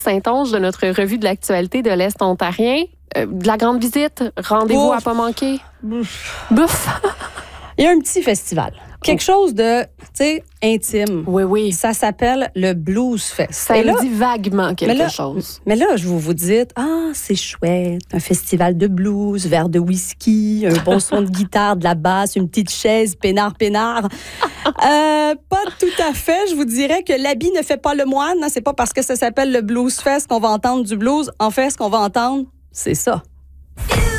Saint-Onge de notre revue de l'actualité de l'Est ontarien. De la grande visite, rendez-vous à pas manquer. Bouf! Il y a un petit festival. Quelque chose de, tu sais, intime. Oui. Ça s'appelle le Blues Fest. Ça me dit vaguement quelque chose. Mais là, je vous dites, c'est chouette, un festival de blues, verre de whisky, un bon son de guitare, de la basse, une petite chaise, peinard. Pas tout à fait. Je vous dirais que l'habit ne fait pas le moine. C'est pas parce que ça s'appelle le Blues Fest qu'on va entendre du blues. En fait, ce qu'on va entendre, c'est ça.